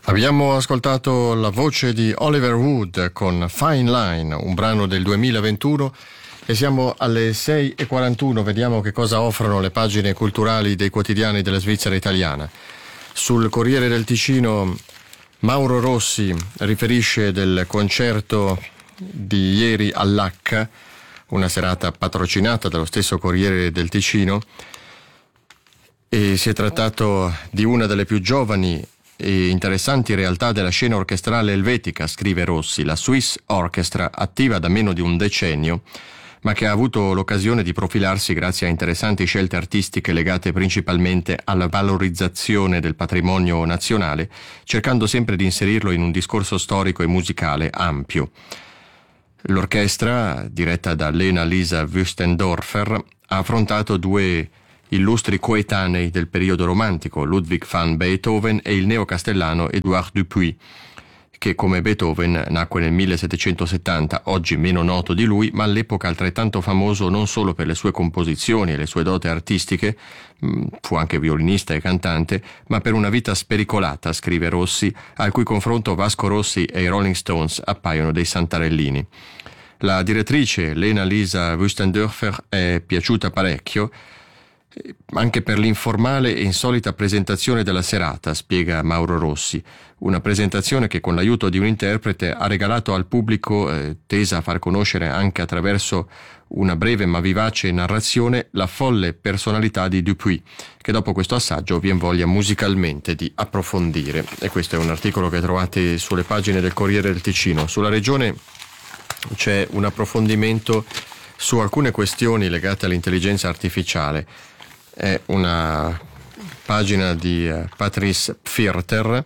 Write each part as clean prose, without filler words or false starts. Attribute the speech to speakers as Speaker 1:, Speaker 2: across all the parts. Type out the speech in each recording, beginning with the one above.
Speaker 1: Abbiamo ascoltato la voce di Oliver Wood con Fine Line, un brano del 2021, e siamo alle 6:41. Vediamo che cosa offrono le pagine culturali dei quotidiani della Svizzera italiana. Sul Corriere del Ticino Mauro Rossi riferisce del concerto di ieri all'H, una serata patrocinata dallo stesso Corriere del Ticino, e si è trattato di una delle più giovani e interessanti realtà della scena orchestrale elvetica, scrive Rossi, la Swiss Orchestra, attiva da meno di un decennio, ma che ha avuto l'occasione di profilarsi grazie a interessanti scelte artistiche legate principalmente alla valorizzazione del patrimonio nazionale, cercando sempre di inserirlo in un discorso storico e musicale ampio. L'orchestra, diretta da Lena Lisa Wüstendorfer, ha affrontato due illustri coetanei del periodo romantico, Ludwig van Beethoven e il neocastellano Édouard Dupuy, che come Beethoven nacque nel 1770, oggi meno noto di lui, ma all'epoca altrettanto famoso non solo per le sue composizioni e le sue doti artistiche, fu anche violinista e cantante, ma per una vita spericolata, scrive Rossi, al cui confronto Vasco Rossi e i Rolling Stones appaiono dei santarellini. La direttrice Lena Lisa Wüstendorfer è piaciuta parecchio, anche per l'informale e insolita presentazione della serata, spiega Mauro Rossi, una presentazione che con l'aiuto di un interprete ha regalato al pubblico, tesa a far conoscere anche attraverso una breve ma vivace narrazione, la folle personalità di Dupuy, che dopo questo assaggio vi invoglia musicalmente di approfondire. E questo è un articolo che trovate sulle pagine del Corriere del Ticino. Sulla regione c'è un approfondimento su alcune questioni legate all'intelligenza artificiale. È una pagina di Patrice Pfirter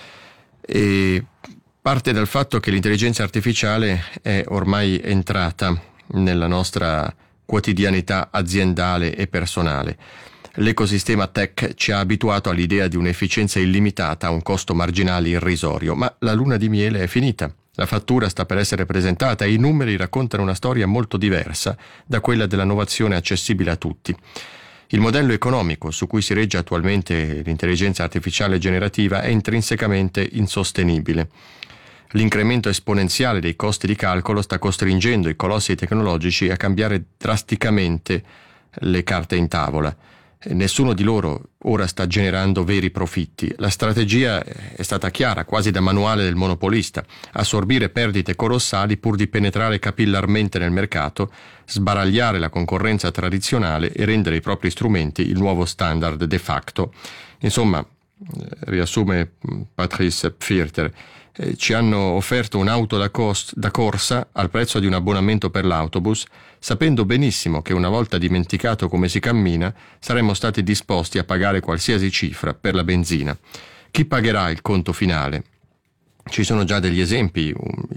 Speaker 1: e parte dal fatto che l'intelligenza artificiale è ormai entrata nella nostra quotidianità aziendale e personale. L'ecosistema tech ci ha abituato all'idea di un'efficienza illimitata a un costo marginale irrisorio, ma la luna di miele è finita. La fattura sta per essere presentata e i numeri raccontano una storia molto diversa da quella dell'innovazione accessibile a tutti. Il modello economico su cui si regge attualmente l'intelligenza artificiale generativa è intrinsecamente insostenibile. L'incremento esponenziale dei costi di calcolo sta costringendo i colossi tecnologici a cambiare drasticamente le carte in tavola. Nessuno di loro ora sta generando veri profitti. La strategia è stata chiara, quasi da manuale del monopolista: assorbire perdite colossali pur di penetrare capillarmente nel mercato, sbaragliare la concorrenza tradizionale e rendere i propri strumenti il nuovo standard de facto. Insomma, riassume Patrice Pfirter, ci hanno offerto un'auto da corsa al prezzo di un abbonamento per l'autobus, sapendo benissimo che una volta dimenticato come si cammina saremmo stati disposti a pagare qualsiasi cifra per la benzina. Chi pagherà il conto finale? Ci sono già degli esempi.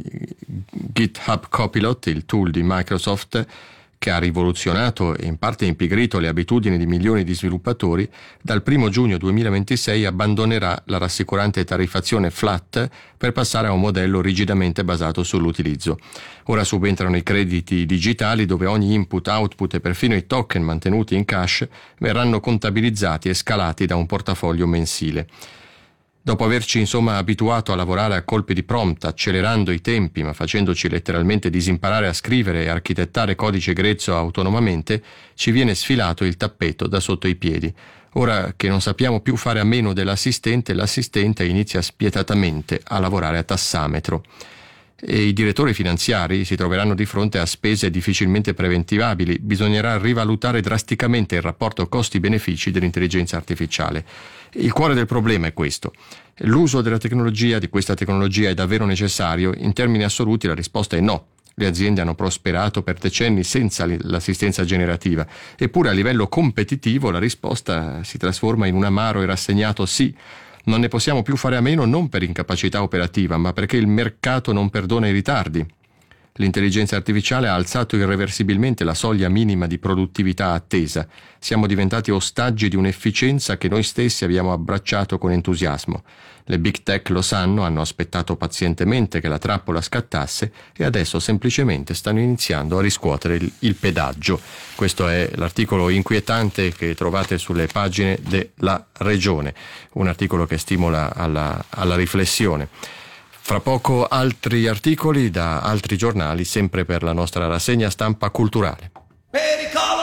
Speaker 1: GitHub Copilot, il tool di Microsoft, che ha rivoluzionato e in parte impigrito le abitudini di milioni di sviluppatori, dal 1 giugno 2026 abbandonerà la rassicurante tariffazione flat per passare a un modello rigidamente basato sull'utilizzo. Ora subentrano i crediti digitali, dove ogni input-output e perfino i token mantenuti in cash verranno contabilizzati e scalati da un portafoglio mensile. Dopo averci abituato a lavorare a colpi di prompt, accelerando i tempi ma facendoci letteralmente disimparare a scrivere e architettare codice grezzo autonomamente, ci viene sfilato il tappeto da sotto i piedi. Ora che non sappiamo più fare a meno dell'assistente, l'assistente inizia spietatamente a lavorare a tassametro. E i direttori finanziari si troveranno di fronte a spese difficilmente preventivabili. Bisognerà rivalutare drasticamente il rapporto costi-benefici dell'intelligenza artificiale. Il cuore del problema è questo: l'uso della tecnologia, di questa tecnologia, è davvero necessario? In termini assoluti la risposta è no. Le aziende hanno prosperato per decenni senza l'assistenza generativa, eppure a livello competitivo la risposta si trasforma in un amaro e rassegnato sì. Non ne possiamo più fare a meno, non per incapacità operativa, ma perché il mercato non perdona i ritardi. L'intelligenza artificiale ha alzato irreversibilmente la soglia minima di produttività attesa. Siamo diventati ostaggi di un'efficienza che noi stessi abbiamo abbracciato con entusiasmo. Le big tech lo sanno, hanno aspettato pazientemente che la trappola scattasse e adesso semplicemente stanno iniziando a riscuotere il pedaggio. Questo è l'articolo inquietante che trovate sulle pagine della Regione, un articolo che stimola alla riflessione. Fra poco altri articoli da altri giornali, sempre per la nostra rassegna stampa culturale.